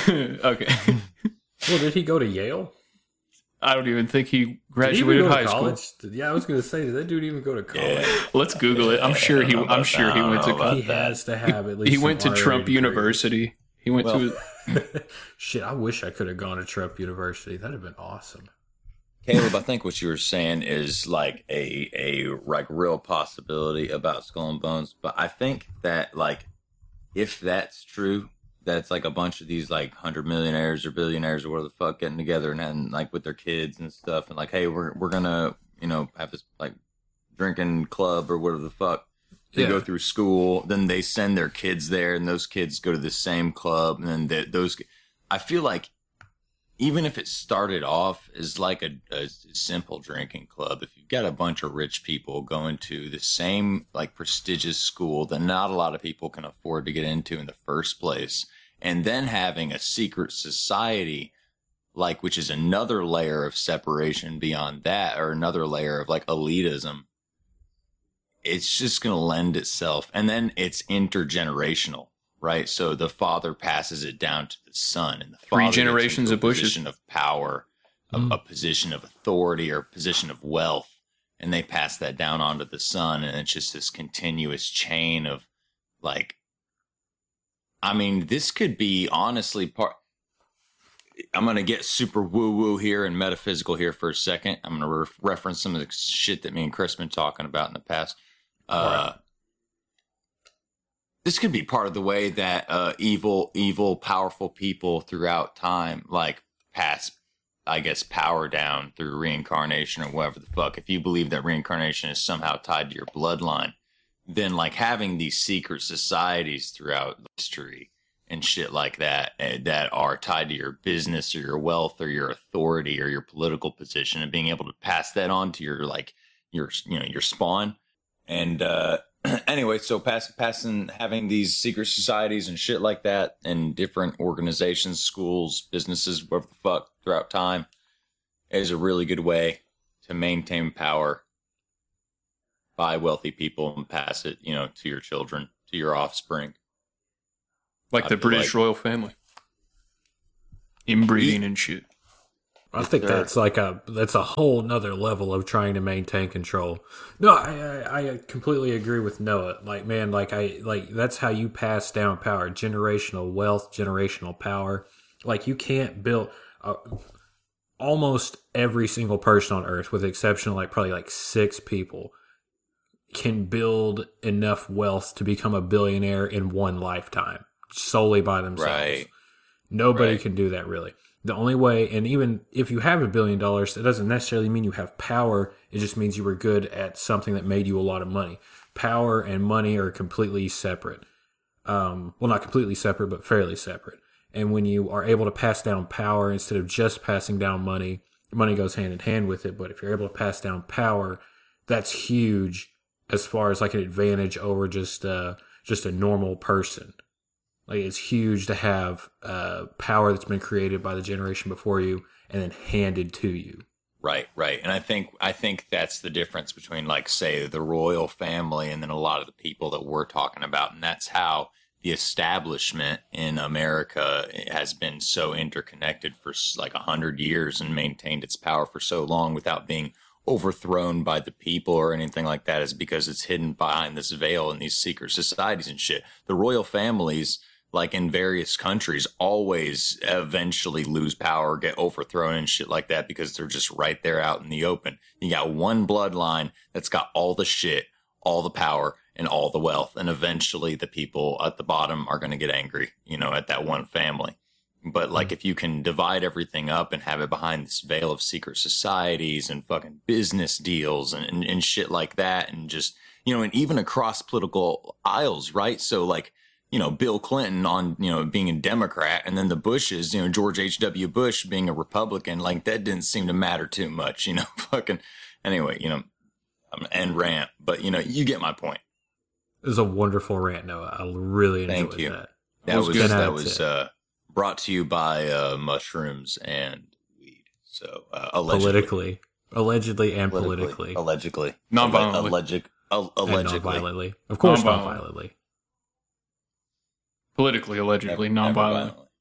Okay. Well, did he go to Yale? I don't even think he Did he even graduated go to high school. college? Yeah, I was going to say, did that dude even go to college? Let's Google it. I'm sure he. I'm sure he went to. He has to have at least. He some went to honorary Trump degree. University. He went to. Shit, I wish I could have gone to Trump University. That'd have been awesome. Caleb, I think what you were saying is like a like real possibility about Skull and Bones, but I think that like if that's true, that it's like a bunch of these like 100 millionaires or billionaires or whatever the fuck getting together and then like with their kids and stuff and like, hey, we're gonna have this like drinking club or whatever the fuck. They go through school, then they send their kids there, and those kids go to the same club, and then I feel like even if it started off as like a simple drinking club, if you've got a bunch of rich people going to the same like prestigious school that not a lot of people can afford to get into in the first place, and then having a secret society, like, which is another layer of separation beyond that, or another layer of like elitism, it's just going to lend itself. And then it's intergenerational. Right, so the father passes it down to the son, and the father Three generations of Bushes. Position of power, a position of authority, or a position of wealth, and they pass that down onto the son, and it's just this continuous chain of, like, I mean, this could be honestly part. I'm gonna get super woo woo here and metaphysical here for a second. I'm gonna reference some of the shit that me and Chris been talking about in the past. This could be part of the way that evil, powerful people throughout time, like, pass, I guess, power down through reincarnation or whatever the fuck. If you believe that reincarnation is somehow tied to your bloodline, then, like, having these secret societies throughout history and shit like that that are tied to your business or your wealth or your authority or your political position, and being able to pass that on to your, like, your spawn. And, anyway, so having these secret societies and shit like that in different organizations, schools, businesses, whatever the fuck, throughout time is a really good way to maintain power by wealthy people and pass it, to your children, to your offspring. Like the British royal family. Inbreeding and shit. I think that's a whole nother level of trying to maintain control. No, I completely agree with Noah. Like, man, that's how you pass down power, generational wealth, generational power. Like, you can't build almost every single person on Earth, with the exception of probably 6 people, can build enough wealth to become a billionaire in one lifetime solely by themselves. Right. Nobody can do that, really. The only way, and even if you have $1 billion, that doesn't necessarily mean you have power. It just means you were good at something that made you a lot of money. Power and money are completely separate. Well, not completely separate, but fairly separate. And when you are able to pass down power instead of just passing down money, money goes hand in hand with it. But if you're able to pass down power, that's huge as far as like an advantage over just a normal person. Like, it's huge to have power that's been created by the generation before you and then handed to you. Right. And I think that's the difference between, like, say, the royal family and then a lot of the people that we're talking about. And that's how the establishment in America has been so interconnected for like 100 years and maintained its power for so long without being overthrown by the people or anything like that, is because it's hidden behind this veil in these secret societies and shit. The royal families, like in various countries, always eventually lose power, get overthrown and shit like that, because they're just right there out in the open. You got one bloodline that's got all the shit, all the power, and all the wealth. And eventually the people at the bottom are going to get angry, at that one family. But like, if you can divide everything up and have it behind this veil of secret societies and fucking business deals and shit like that, and just, and even across political aisles, right? So like, Bill Clinton on, being a Democrat, and then the Bushes, George H.W. Bush being a Republican, like, that didn't seem to matter too much, fucking, anyway, I'm gonna end rant, but, you get my point. It was a wonderful rant, Noah. I really enjoyed Thank you. that. That was brought to you by mushrooms and weed. So, allegedly. Allegedly and politically. Allegedly. Non-violently. Non-violently. Of course, non-violently. Politically, allegedly, non-violently.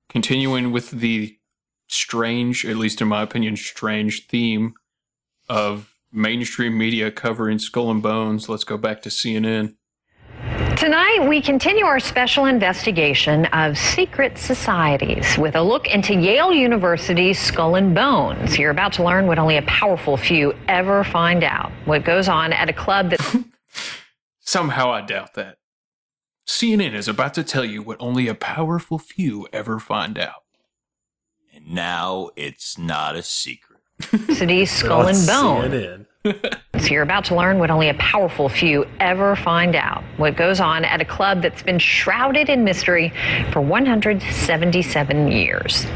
continuing with the strange, at least in my opinion, strange theme of mainstream media covering Skull and Bones, let's go back to CNN. Tonight, we continue our special investigation of secret societies with a look into Yale University's Skull and Bones. You're about to learn what only a powerful few ever find out. What goes on at a club that... Somehow I doubt that. CNN is about to tell you what only a powerful few ever find out. And now it's not a secret. University's Skull and Bones. CNN. So you're about to learn what only a powerful few ever find out. What goes on at a club that's been shrouded in mystery for 177 years.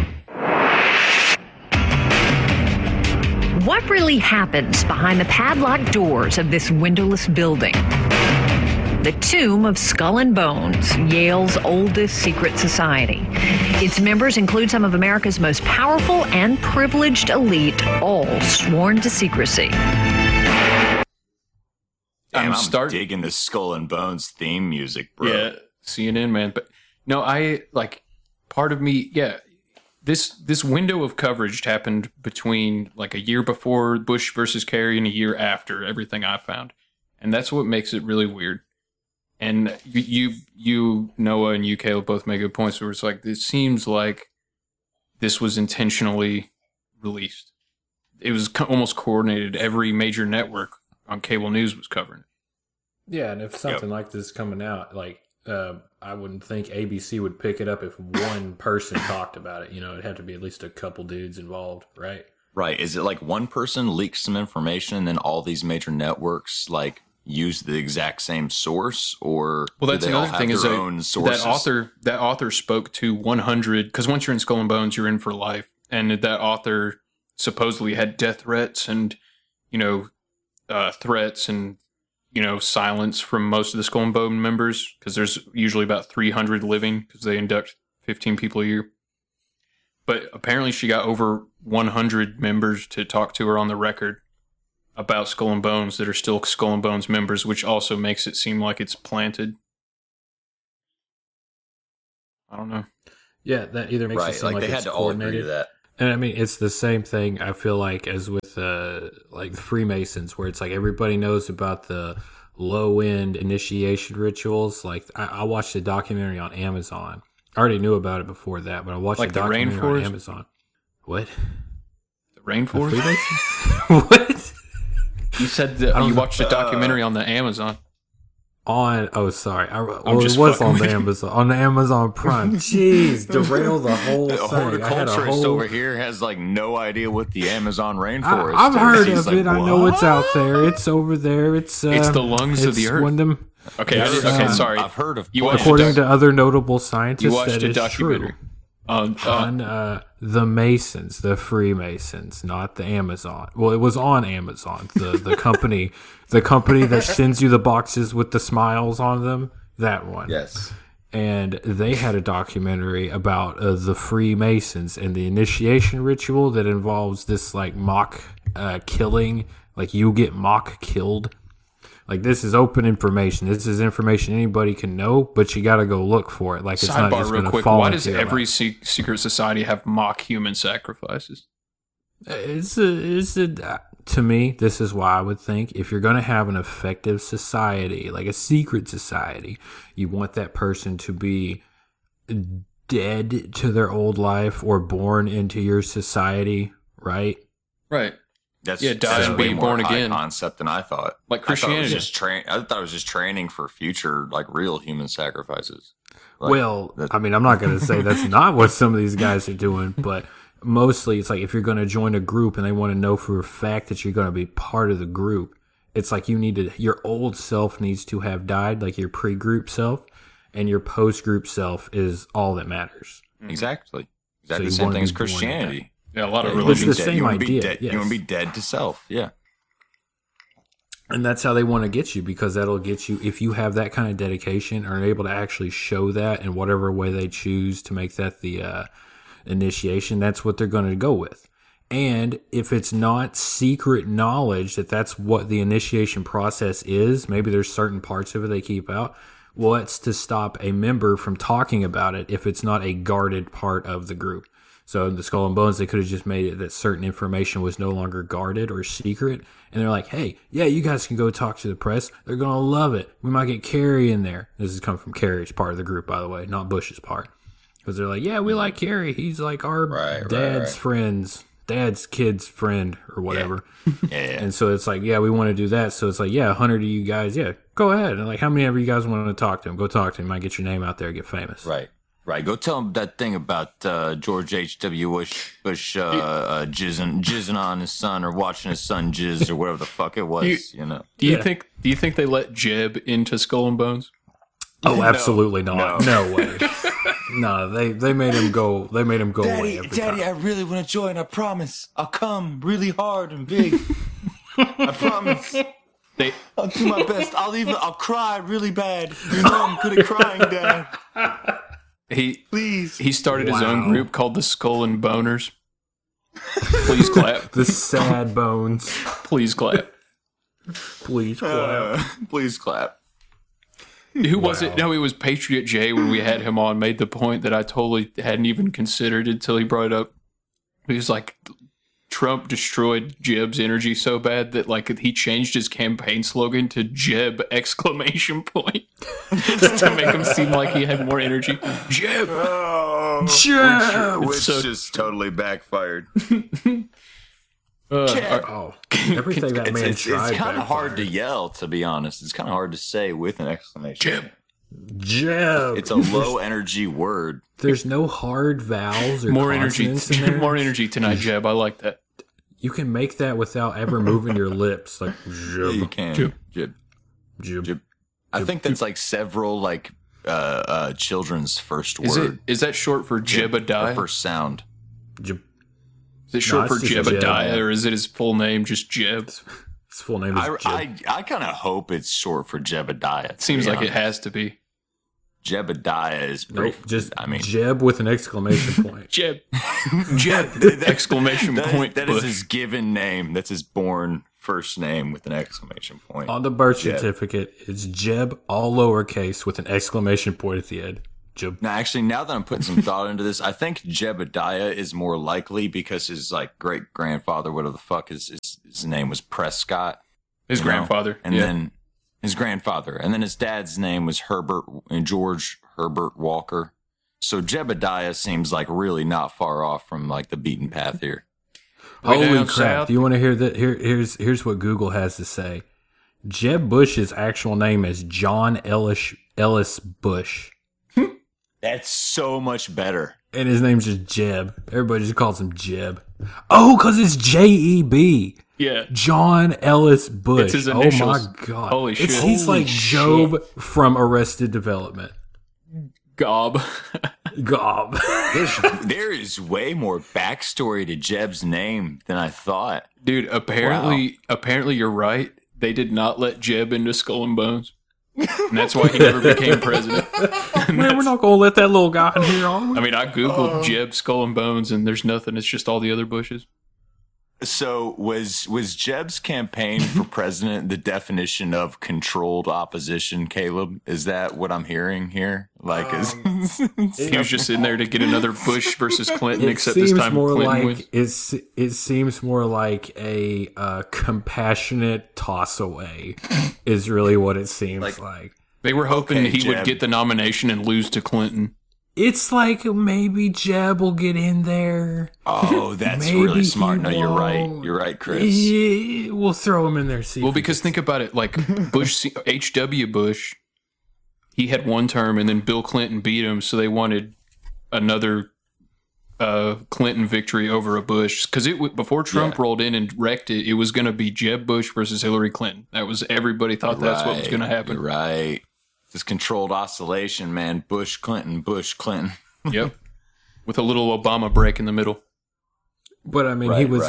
What really happens behind the padlocked doors of this windowless building? The Tomb of Skull and Bones, Yale's oldest secret society. Its members include some of America's most powerful and privileged elite, all sworn to secrecy. Damn, I'm starting digging the Skull and Bones theme music, bro. Yeah, CNN, man. But no, part of me, this window of coverage happened between like a year before Bush versus Kerry and a year after everything I found. And that's what makes it really weird. And you, Noah, and you, Caleb, both make good points where it's like, it seems like this was intentionally released. It was almost coordinated. Every major network on cable news was covering it. Yeah, and if something like this is coming out, like, I wouldn't think ABC would pick it up if one person talked about it. You know, it'd have to be at least a couple dudes involved, right? Right. Is it like one person leaks some information and then all these major networks like use the exact same source, or well, that's do they all another have thing is their own sources? that author spoke to 100, because once you're in Skull and Bones, you're in for life, and that author supposedly had death threats and threats and silence from most of the Skull and Bone members, because there's usually about 300 living because they induct 15 people a year. But apparently she got over 100 members to talk to her on the record about Skull and Bones that are still Skull and Bones members, which also makes it seem like it's planted. I don't know. Yeah, that either makes it seem like they it's had to all agree coordinated. to that. And I mean, it's the same thing, I feel like, as with like the Freemasons, where it's like everybody knows about the low-end initiation rituals. Like, I watched a documentary on Amazon. I already knew about it before that, but I watched Like a the documentary on rainforest? Amazon. What? The rainforest? Freemasons? What? You said that you watched a documentary on the Amazon. Sorry. I'm It just was fucking on with the you. Amazon, on the Amazon Prime. Jeez, derail the whole The thing. I had a horticulturist whole... over here has like no idea what the Amazon rainforest I've is. heard He's of like, it. I know it's out there. It's over there. It's the lungs of the it's earth. one of them, Okay, It's, I've heard of You watched according a to other notable scientists, You watched that a is documentary true. on The Masons, the Freemasons, not the Amazon. Well, it was on Amazon. The company, that sends you the boxes with the smiles on them. That one. Yes. And they had a documentary about the Freemasons and the initiation ritual that involves this like mock killing. Like, you get mock killed. Like, this is open information. This is information anybody can know, but you got to go look for it. Like, it's not sidebar just real going to quick. fall Why into does your every lap. secret society have mock human sacrifices? To me, this is why I would think if you're going to have an effective society, like a secret society, you want that person to be dead to their old life or born into your society, right? Right. That's die and way be more born high again. concept than I thought. Like Christianity. I thought it was just training for future like real human sacrifices. Like, Well, I mean, I'm not going to say that's not what some of these guys are doing, but mostly it's like if you're going to join a group and they want to know for a fact that you're going to be part of the group, it's like your old self needs to have died, like your pre-group self, and your post-group self is all that matters. Exactly. So Exactly you the same wanna thing as be born in Christianity. Yeah, a lot of You wanna It's be religions. the dead- same you wanna be idea, dead- yes. You want to be dead to self. Yeah. And that's how they want to get you, because that'll get you, if you have that kind of dedication, or are able to actually show that in whatever way they choose to make that the initiation, that's what they're going to go with. And if it's not secret knowledge that that's what the initiation process is, maybe there's certain parts of it they keep out. What's to stop a member from talking about it if it's not a guarded part of the group? So in the Skull and Bones, they could have just made it that certain information was no longer guarded or secret. And they're like, hey, yeah, you guys can go talk to the press. They're going to love it. We might get Kerry in there. This is coming from Kerry's part of the group, by the way, not Bush's part. Because they're like, yeah, we like Kerry. He's like our dad's kid's friend or whatever. Yeah. And so it's like, yeah, we want to do that. So it's like, yeah, 100 of you guys, yeah, go ahead. And like, how many of you guys want to talk to him? Go talk to him. Might get your name out there, get famous. Right. Go tell him that thing about George H.W. Bush jizzing on his son or watching his son jizz or whatever the fuck it was, Do you think they let Jeb into Skull and Bones? Oh, absolutely not. No way. No, they made him go. They made him go away every Daddy, time. I really want to join. I promise. I'll come really hard and big. I promise. I'll do my best. I'll cry really bad. You know I'm good at crying, Dad. He started his own group called the Skull and Boners. Please clap. The Sad Bones. Please clap. Please clap. Please clap. Who was it? No, it was Patriot Jay when we had him on, made the point that I totally hadn't even considered until he brought it up. He was like, Trump destroyed Jeb's energy so bad that like he changed his campaign slogan to Jeb ! To make him seem like he had more energy. Jeb! Jeb! Which just totally backfired. Everything that man tried. It's kind of hard to yell, to be honest. It's kind of hard to say with an exclamation. Jeb. It's a low energy word. There's no hard vowels or more energy. consonants in there. More energy tonight, Jeb. I like that. You can make that without ever moving your lips, like Jeb. Yeah, you can. Jeb. I think that's like several like children's first word. Is that short for Jebediah? First sound. Jeb. Is it short for Jebediah, or is it his full name, just Jeb? His full name is Jeb. I kind of hope it's short for Jebediah. It seems like it has to be. Jebediah is pretty. Nope, just Jeb with an exclamation point. Jeb. Exclamation point. That is his given name. That's his born first name with an exclamation point. On the birth certificate, it's Jeb, all lowercase, with an exclamation point at the end. Jeb. Now, actually, now that I'm putting some thought into this, I think Jebediah is more likely because his like great grandfather, whatever the fuck his name was, Prescott. His grandfather, and then his grandfather, and then his dad's name was George Herbert Walker. So Jebediah seems like really not far off from like the beaten path here. Holy crap! Do you want to hear that? Here's what Google has to say. Jeb Bush's actual name is John Ellis Bush. That's so much better. And his name's just Jeb. Everybody just calls him Jeb. Oh, because it's J-E-B. Yeah. John Ellis Bush. It's his initials. Oh, my God. Holy shit. He's like Job from Arrested Development. Gob. There is way more backstory to Jeb's name than I thought. Dude, apparently you're right. They did not let Jeb into Skull and Bones. And that's why he never became president. Man, we're not going to let that little guy in here, are we? I mean, I Googled Jeb Skull and Bones, and there's nothing. It's just all the other Bushes. So was Jeb's campaign for president the definition of controlled opposition, Caleb? Is that what I'm hearing here? Like, he was just in there to get another Bush versus Clinton, except this time Clinton wins. It seems more like a compassionate toss away is really what it seems like. They were hoping he would get the nomination and lose to Clinton. It's like maybe Jeb will get in there. Oh, that's really smart. No, you're right. You're right, Chris. Yeah, we'll throw him in there. Well, because think about it. Like Bush, H.W. Bush, he had one term, and then Bill Clinton beat him, so they wanted another Clinton victory over a Bush. Because before Trump rolled in and wrecked it, it was going to be Jeb Bush versus Hillary Clinton. That was everybody thought that's what was going to happen. You're right. This controlled oscillation, man. Bush, Clinton, Bush, Clinton. Yep. With a little Obama break in the middle. But I mean, he was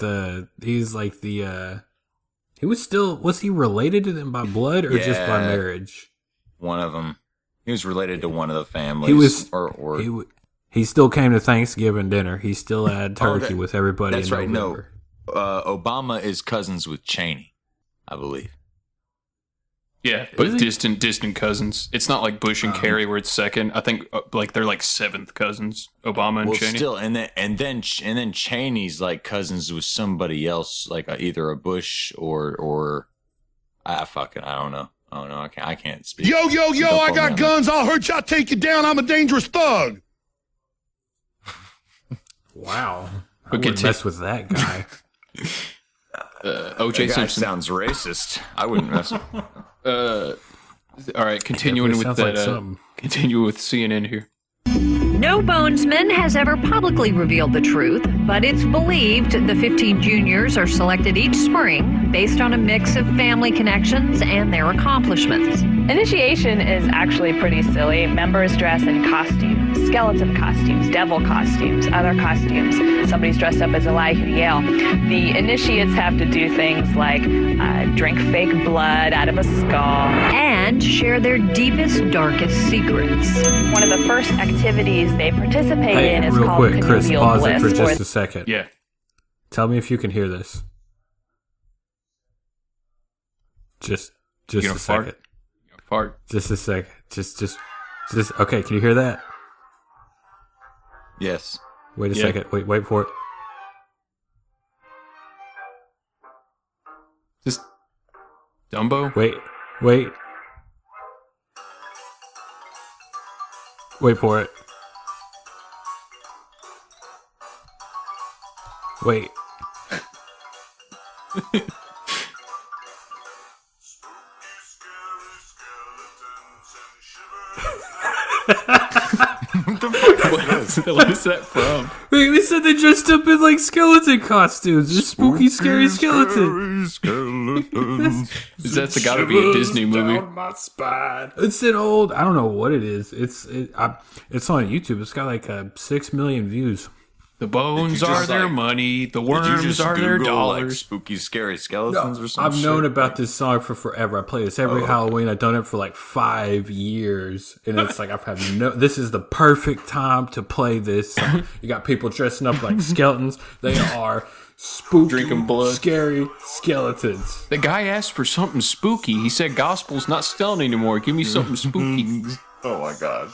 he related to them by blood or just by marriage? One of them. He was related to one of the families. He still came to Thanksgiving dinner. He still had turkey with everybody. That's in right. November. No, Obama is cousins with Cheney, I believe. Yeah, but distant cousins. It's not like Bush and Kerry where it's second. I think like they're like seventh cousins. Obama and Cheney. Still, and then Cheney's like cousins with somebody else, like either a Bush or I don't know. I can't speak. Yo, I got guns. I'll hurt you. I'll take you down. I'm a dangerous thug. Wow. I wouldn't mess with that guy. O.J. Simpson sounds racist. I wouldn't mess with all right, continuing with that. Continue with CNN here. No Bonesman has ever publicly revealed the truth, but it's believed the 15 juniors are selected each spring based on a mix of family connections and their accomplishments. Initiation is actually pretty silly. Members dress in costumes, skeleton costumes, devil costumes, other costumes. Somebody's dressed up as Elihu Yale. The initiates have to do things like drink fake blood out of a skull. And share their deepest, darkest secrets. One of the first activities they participate in is real called quick, Chris, connubial pause bliss. it for just a second. Yeah. Tell me if you can hear this. Just a second. Fart. Just a second. Just. Okay, can you hear that? Yes. Wait a second. Wait for it. Just Dumbo? Wait. Wait for it. Wait. What is that from? Wait, they said they dressed up in like skeleton costumes. They're spooky, scary skeletons. That's got to be a Disney movie. My spine. It's an old. I don't know what it is. It's on YouTube. It's got like 6 million views. The bones are their money. The worms are their dollars. Like spooky, scary skeletons or something. I've known about this song for forever. I play this every Halloween. I've done it for like 5 years, and it's like I've had this is the perfect time to play this song. You got people dressing up like skeletons. They are spooky, drinking blood, scary skeletons. The guy asked for something spooky. He said, "Gospel's not selling anymore. Give me something spooky." Oh my gosh!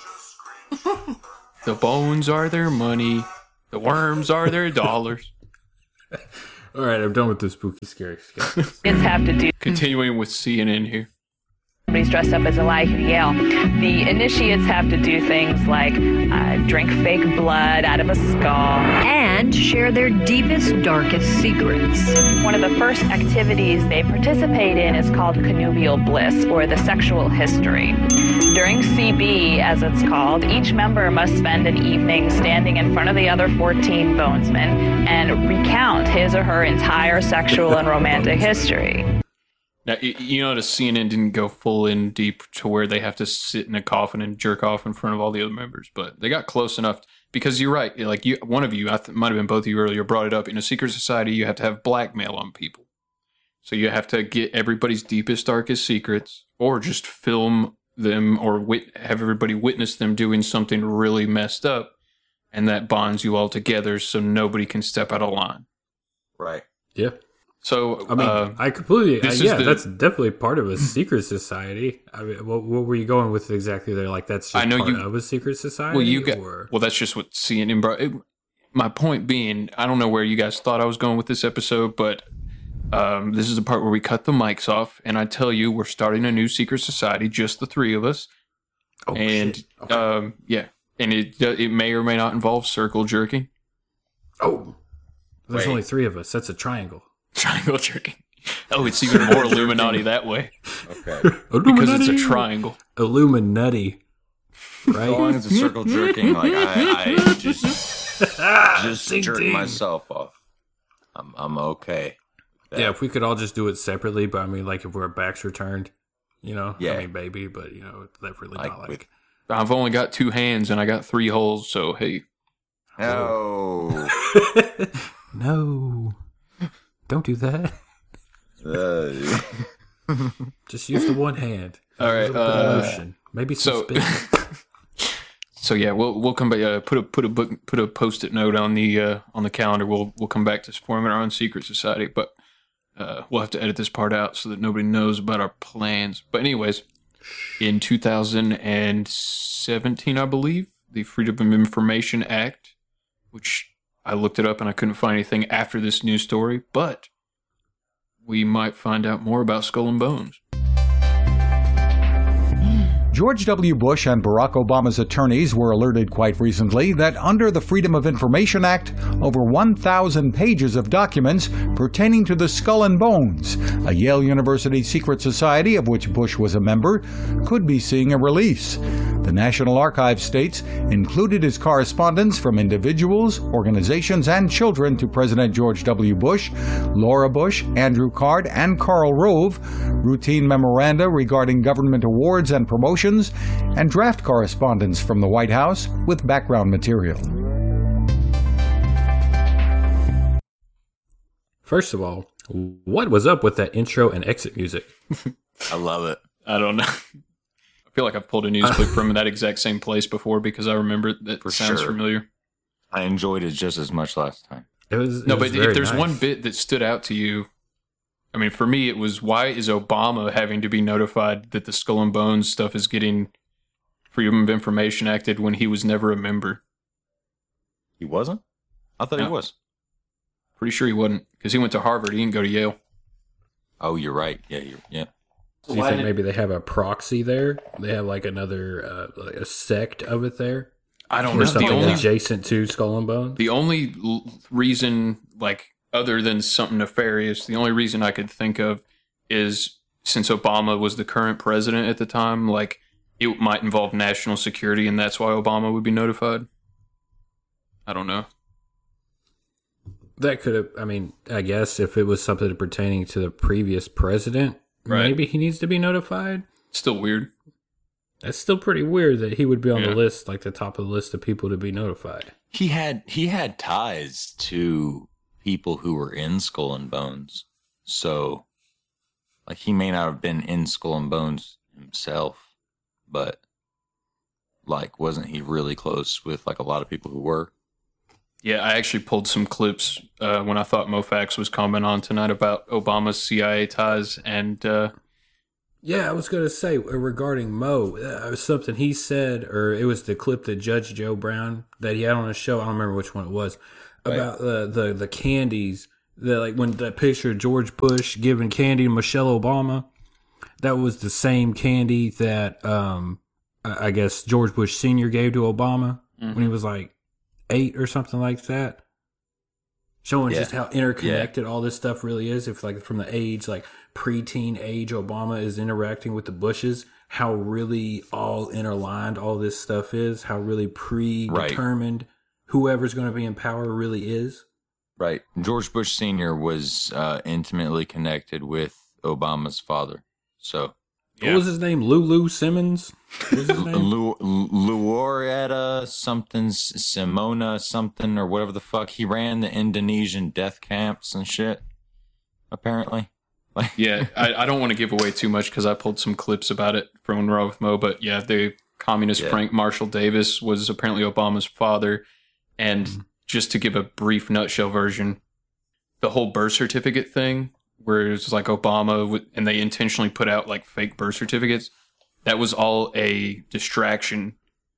The bones are their money. The worms are their dollars. All right, I'm done with the spooky, scary skeletons. Kids have to do. Continuing with CNN here. Somebody's dressed up as Elihu Yale. The initiates have to do things like drink fake blood out of a skull. And share their deepest, darkest secrets. One of the first activities they participate in is called connubial bliss, or the sexual history. During CB, as it's called, each member must spend an evening standing in front of the other 14 bonesmen and recount his or her entire sexual and romantic history. Now, you notice CNN didn't go full in deep to where they have to sit in a coffin and jerk off in front of all the other members, but they got close enough because you're right. Like one of you, might have been both of you earlier, brought it up. In a secret society, you have to have blackmail on people. So you have to get everybody's deepest, darkest secrets, or just film them or have everybody witness them doing something really messed up, and that bonds you all together so nobody can step out of line. Right. Yeah. So I mean, I completely that's definitely part of a secret society. I mean, what were you going with exactly there? Like that's just part of a secret society. Well, that's just what CNN brought. My point being, I don't know where you guys thought I was going with this episode, but this is the part where we cut the mics off, and I tell you, we're starting a new secret society, just the three of us. Oh, and shit. Okay. yeah, and it may or may not involve circle jerking. Oh, there's only 3 of us. That's a triangle. Triangle jerking. Oh, it's even more Illuminati that way. Okay. Because it's a triangle. Illuminati. Right? As long as it's circle jerking, like I just jerk myself off. I'm okay. Yeah, if we could all just do it separately, but I mean, like if our backs are turned, you know, yeah. I mean, baby, but you know, that's really not like. I've only got 2 hands and I got 3 holes, so hey. No. No. Don't do that. Just use the one hand. All right. Maybe some spin. So yeah, we'll come back. Put a Post-it note on the calendar. We'll come back to forming our own secret society. But we'll have to edit this part out so that nobody knows about our plans. But anyways, in 2017, I believe, the Freedom of Information Act, which I looked it up and I couldn't find anything after this news story, but we might find out more about Skull and Bones. George W. Bush and Barack Obama's attorneys were alerted quite recently that under the Freedom of Information Act, over 1,000 pages of documents pertaining to the Skull and Bones, a Yale University secret society of which Bush was a member, could be seeing a release. The National Archives states included is correspondence from individuals, organizations, and children to President George W. Bush, Laura Bush, Andrew Card, and Karl Rove, routine memoranda regarding government awards and promotions, and draft correspondence from the White House with background material. First of all, what was up with that intro and exit music? I love it. I don't know. I feel like I've pulled a news clip from that exact same place before because I remember that sounds familiar. I enjoyed it just as much last time. But if there's one bit that stood out to you, I mean, for me, it was, why is Obama having to be notified that the Skull and Bones stuff is getting Freedom of Information Acted when he was never a member? He wasn't? I thought he was. Pretty sure he wasn't, because he went to Harvard. He didn't go to Yale. Oh, you're right. Yeah. Do you think maybe they have a proxy there? They have like another like a sect of it there? I don't or know. Something adjacent to Skull and Bones? The only reason, like, other than something nefarious, the only reason I could think of is since Obama was the current president at the time, like, it might involve national security, and that's why Obama would be notified. I don't know. That could have, I mean, I guess if it was something pertaining to the previous president, maybe he needs to be notified. Still weird. That's still pretty weird that he would be on the list, like the top of the list of people to be notified. He had ties to people who were in Skull and Bones. So, like, he may not have been in Skull and Bones himself, but, like, wasn't he really close with, like, a lot of people who were? Yeah, I actually pulled some clips when I thought Mofax was commenting on tonight about Obama's CIA ties, and yeah, I was going to say regarding Mo, it was something he said, or it was the clip that Judge Joe Brown that he had on his show. I don't remember which one it was, about the candies. Like when that picture of George Bush giving candy to Michelle Obama, that was the same candy that I guess George Bush Sr. gave to Obama when he was like 8 or something like that. Showing just how interconnected all this stuff really is. If like from the age, like preteen age, Obama is interacting with the Bushes, how really all interlined all this stuff is, how really predetermined whoever's going to be in power really is. Right. George Bush Sr. was intimately connected with Obama's father. So, what was his name? Lulu Simmons? What was his name? Luoretta something, Simona something, or whatever the fuck. He ran the Indonesian death camps and shit, apparently. Yeah, I don't want to give away too much because I pulled some clips about it from Raw with Mo, but yeah, the communist Frank Marshall Davis was apparently Obama's father. And just to give a brief nutshell version, the whole birth certificate thing, where it was like Obama, and they intentionally put out like fake birth certificates, that was all a distraction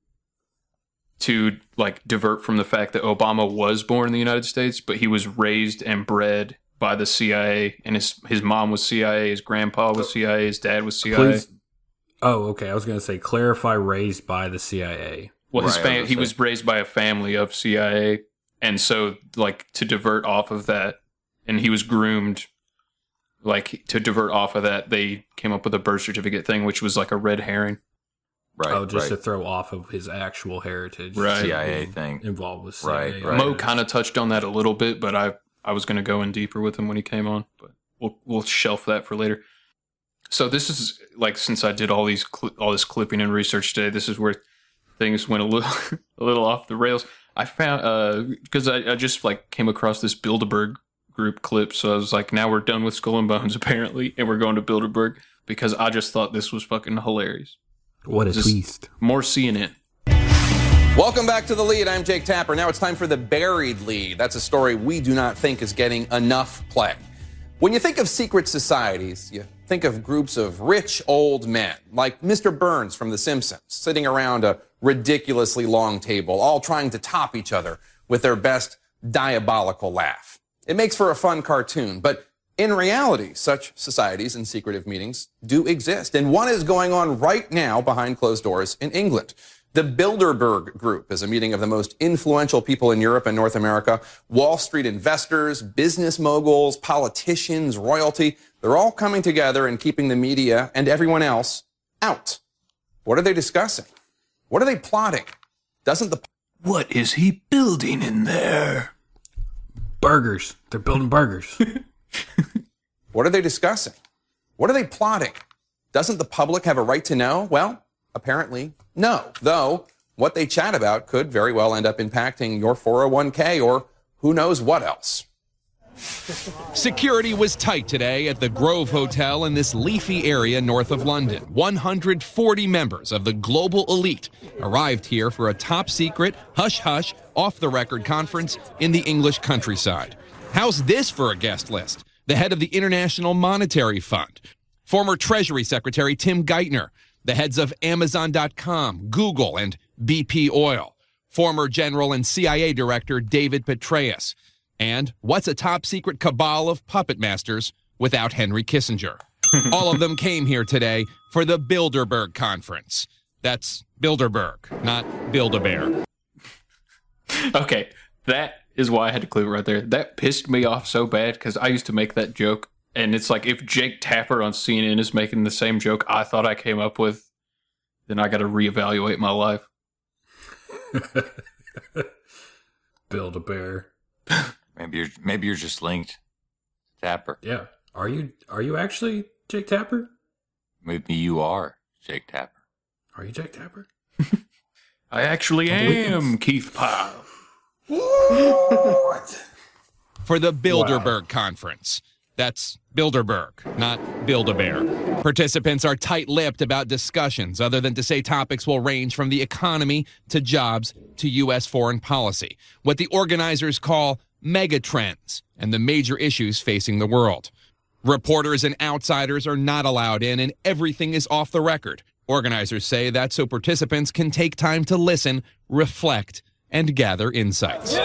to like divert from the fact that Obama was born in the United States, but he was raised and bred by the CIA, and his mom was CIA, his grandpa was CIA, his dad was CIA. Please. Oh, okay. I was going to say clarify raised by the CIA. Well, he was raised by a family of CIA, and so like to divert off of that, and he was groomed. Like, to divert off of that, they came up with a birth certificate thing, which was like a red herring. Right. Oh, just to throw off of his actual heritage. Right. CIA thing. Involved with CIA. Right. Mo kind of touched on that a little bit, but I was going to go in deeper with him when he came on. But we'll shelf that for later. So this is, like, since I did all this clipping and research today, this is where things went a little off the rails. I found, because I just, like, came across this Bilderberg group clip, so I was like, now we're done with Skull and Bones apparently, and we're going to Bilderberg, because I just thought this was fucking hilarious. What a twist. More CNN. Welcome back to The Lead. I'm Jake Tapper. Now it's time for The Buried Lead. That's a story we do not think is getting enough play. When you think of secret societies, you think of groups of rich old men, like Mr. Burns from The Simpsons, sitting around a ridiculously long table, all trying to top each other with their best diabolical laugh. It makes for a fun cartoon, but in reality, such societies and secretive meetings do exist, and one is going on right now behind closed doors in England. The Bilderberg Group is a meeting of the most influential people in Europe and North America. Wall Street investors, business moguls, politicians, royalty, they're all coming together and keeping the media and everyone else out. What are they discussing? What are they plotting? What is he building in there? Burgers. They're building burgers. What are they discussing? What are they plotting? Doesn't the public have a right to know? Well, apparently, no. Though, what they chat about could very well end up impacting your 401k or who knows what else. Security was tight today at the Grove Hotel in this leafy area north of London. 140 members of the global elite arrived here for a top-secret, hush-hush, off-the-record conference in the English countryside. How's this for a guest list? The head of the International Monetary Fund, former Treasury Secretary Tim Geithner, the heads of Amazon.com, Google, and BP Oil, former General and CIA Director David Petraeus, and what's a top-secret cabal of puppet masters without Henry Kissinger? All of them came here today for the Bilderberg Conference. That's Bilderberg, not Build-A-Bear. Okay, that is why I had to clip it right there. That pissed me off so bad because I used to make that joke. And it's like if Jake Tapper on CNN is making the same joke I thought I came up with, then I got to reevaluate my life. Build-A-Bear. Maybe you're just linked, Tapper. Yeah. Are you actually Jake Tapper? Maybe you are Jake Tapper. Are you Jake Tapper? I actually am Keith Pyle. For the Bilderberg Conference. That's Bilderberg, not Build-A-Bear. Participants are tight-lipped about discussions, other than to say topics will range from the economy to jobs to U.S. foreign policy, what the organizers call megatrends and the major issues facing the world. Reporters and outsiders are not allowed in, and everything is off the record. Organizers say that so participants can take time to listen, reflect, and gather insights.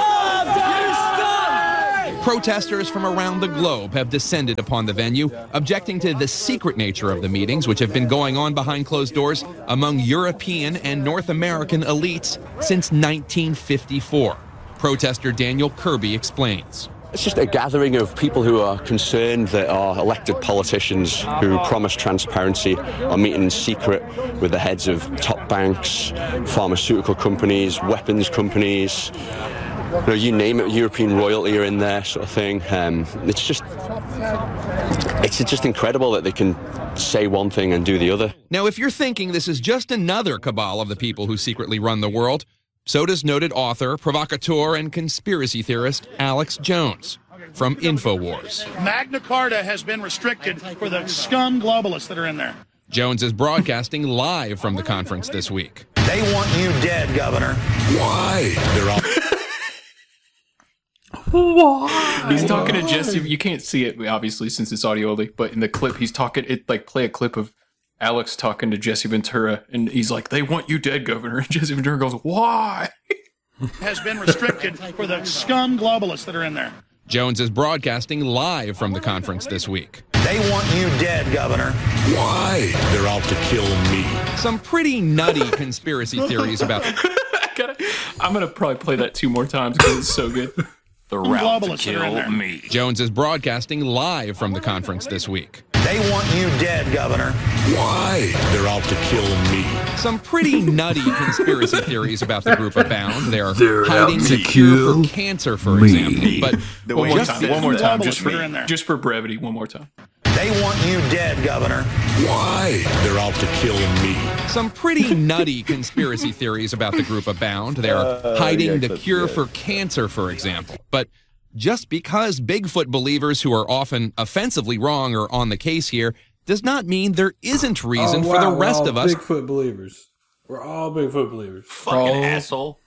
Protesters from around the globe have descended upon the venue, objecting to the secret nature of the meetings, which have been going on behind closed doors among European and North American elites since 1954. Protester Daniel Kirby explains. It's just a gathering of people who are concerned that our elected politicians who promise transparency are meeting in secret with the heads of top banks, pharmaceutical companies, weapons companies. You name it, European royalty are in there, sort of thing. It's just incredible that they can say one thing and do the other. Now, if you're thinking this is just another cabal of the people who secretly run the world, so does noted author, provocateur, and conspiracy theorist Alex Jones from InfoWars. Magna Carta has been restricted for the scum globalists that are in there. Jones is broadcasting live from the conference this week. They want you dead, Governor. Why? They're all... Why? He's talking to Jesse. You can't see it, obviously, since it's audio only. But in the clip, he's talking. It like play a clip of Alex talking to Jesse Ventura, and he's like, "They want you dead, Governor." And Jesse Ventura goes, "Why?" Has been restricted for the scum globalists that are in there. Jones is broadcasting live from the conference this week. They want you dead, Governor. Why? They're out to kill me. Some pretty nutty conspiracy theories about. I'm gonna probably play that 2 more times because it's so good. The route to kill me. Jones is broadcasting live from the conference this week. They want you dead, Governor. Why? They're out to kill me. Some pretty nutty conspiracy theories about the group abound. They're hiding the cure for cancer, for example. But one more time, just for brevity, one more time. They want you dead, Governor. Why? They're out to kill me. Some pretty nutty conspiracy theories about the group abound. They're hiding the cure for cancer, for example. But just because Bigfoot believers who are often offensively wrong are on the case here does not mean there isn't reason for the rest of us. Bigfoot believers. We're all Bigfoot believers. Fucking asshole.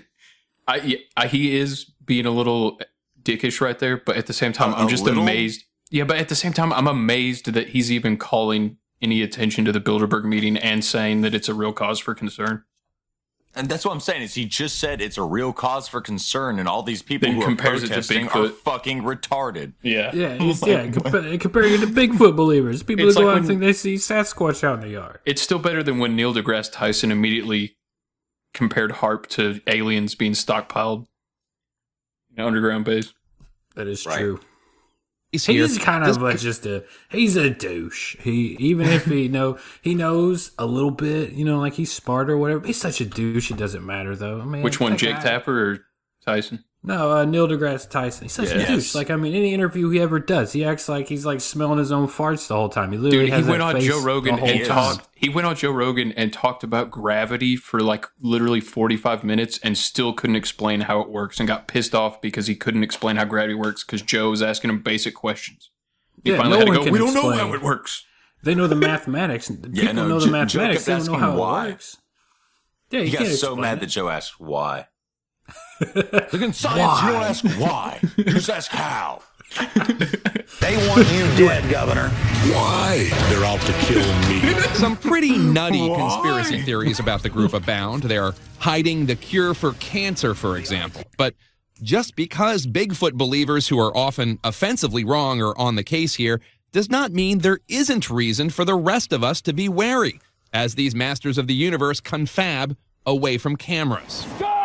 He is being a little dickish right there, but at the same time, I'm just amazed. Yeah, but at the same time, I'm amazed that he's even calling any attention to the Bilderberg meeting and saying that it's a real cause for concern. And that's what I'm saying is he just said it's a real cause for concern, and all these people Then who are compares it to protesting Bigfoot. are fucking retarded. Yeah. Comparing it to Bigfoot believers. People It's who go like out and when- think they see Sasquatch out in the yard. It's still better than when Neil deGrasse Tyson immediately compared HAARP to aliens being stockpiled in an underground base. That is Right. true. He's kind of he's a douche. Even if he knows a little bit, like he's smart or whatever. He's such a douche. It doesn't matter though. I mean, Which one, that Jake guy- Tapper or Tyson? No, Neil deGrasse Tyson. He's such a douche. Like, I mean, any interview he ever does, he acts like he's like smelling his own farts the whole time. He literally Dude, has he went that on face Joe Rogan the whole and time. talked. He went on Joe Rogan and talked about gravity for like literally 45 minutes and still couldn't explain how it works and got pissed off because he couldn't explain how gravity works because Joe was asking him basic questions. He finally had to go, we don't know how it works. They know the mathematics. People know the mathematics. They don't know how it works. Yeah, he you got can't so explain mad it. that Joe asked why. Look, in science, you don't ask why. You just ask how. They want you dead, Governor. Why? They're out to kill me. Some pretty nutty conspiracy theories about the group abound. They're hiding the cure for cancer, for example. But just because Bigfoot believers who are often offensively wrong are on the case here does not mean there isn't reason for the rest of us to be wary as these masters of the universe confab away from cameras.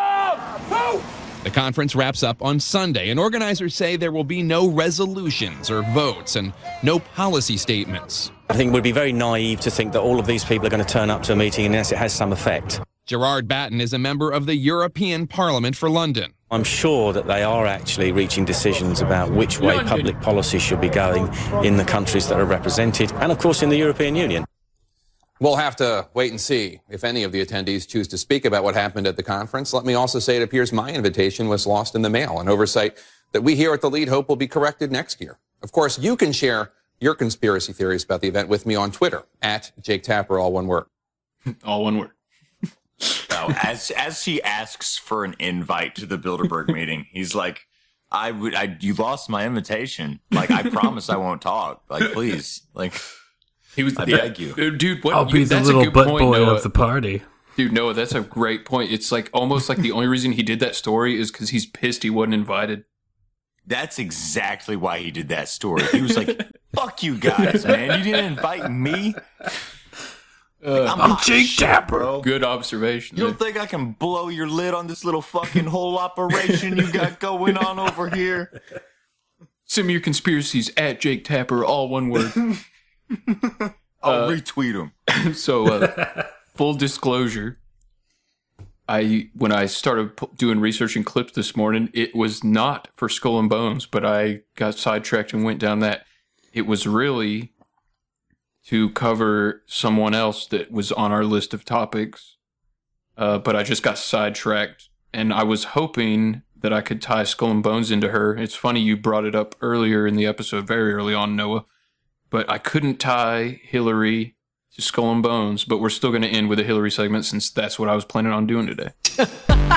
The conference wraps up on Sunday, and organizers say there will be no resolutions or votes and no policy statements. I think it would be very naive to think that all of these people are going to turn up to a meeting unless it has some effect. Gerard Batten is a member of the European Parliament for London. I'm sure that they are actually reaching decisions about which way public policy should be going in the countries that are represented, and of course in the European Union. We'll have to wait and see if any of the attendees choose to speak about what happened at the conference. Let me also say it appears my invitation was lost in the mail, an oversight that we here at The Lead hope will be corrected next year. Of course, you can share your conspiracy theories about the event with me on Twitter, at Jake Tapper, all one word. All one word. No, as he asks for an invite to the Bilderberg meeting, he's like, you lost my invitation. Like, I promise I won't talk. Like, please. Like, I beg you. Dude, what, I'll be the that's little a good butt point, boy Noah. of the party. Dude, Noah, that's a great point. It's like almost like the only reason he did that story is because he's pissed he wasn't invited. That's exactly why he did that story. He was like, fuck you guys, man. You didn't invite me. I'm Jake Tapper. Bro. Good observation. You don't think I can blow your lid on this little fucking whole operation you got going on over here? Send me your conspiracies at Jake Tapper, all one word. I'll retweet them. So, full disclosure, when I started doing research and clips this morning, it was not for Skull and Bones, but I got sidetracked and went down that. It was really to cover someone else that was on our list of topics, but I just got sidetracked, and I was hoping that I could tie Skull and Bones into her. It's funny you brought it up earlier in the episode, very early on, Noah, but I couldn't tie Hillary to Skull and Bones, but we're still going to end with a Hillary segment since that's what I was planning on doing today.